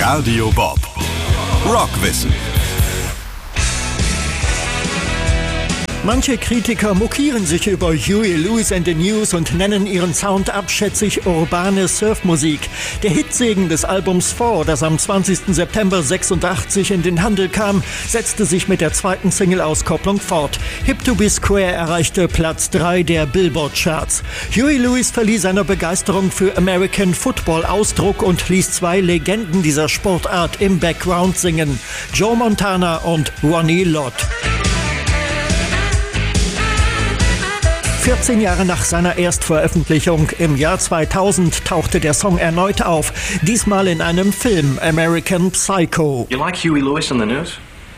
Radio Bob. Rockwissen. Manche Kritiker mokieren sich über Huey Lewis and the News und nennen ihren Sound abschätzig urbane Surfmusik. Der Hitsegen des Albums 4, das am 20. September 86 in den Handel kam, setzte sich mit der zweiten Single-Auskopplung fort. Hip to be Square erreichte Platz 3 der Billboard-Charts. Huey Lewis verlieh seiner Begeisterung für American Football Ausdruck und ließ zwei Legenden dieser Sportart im Background singen: Joe Montana und Ronnie Lott. 14 Jahre nach seiner Erstveröffentlichung im Jahr 2000 tauchte der Song erneut auf, diesmal in einem Film, American Psycho. You like Huey Lewis in the news?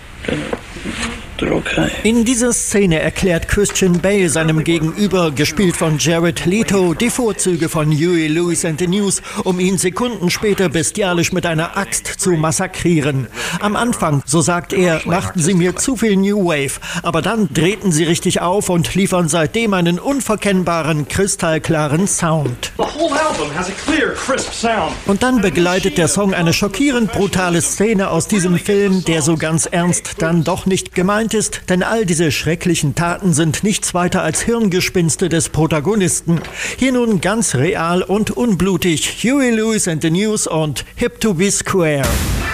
Okay. In dieser Szene erklärt Christian Bale seinem Gegenüber, gespielt von Jared Leto, die Vorzüge von Huey Lewis and the News, um ihn Sekunden später bestialisch mit einer Axt zu massakrieren. Am Anfang, so sagt er, machten sie mir zu viel New Wave, aber dann drehten sie richtig auf und liefern seitdem einen unverkennbaren, kristallklaren Sound. Und dann begleitet der Song eine schockierend brutale Szene aus diesem Film, der so ganz ernst dann doch nicht gemeint ist, denn all diese schrecklichen Taten sind nichts weiter als Hirngespinste des Protagonisten. Hier nun ganz real und unblutig Huey Lewis and the News und Hip to be Square.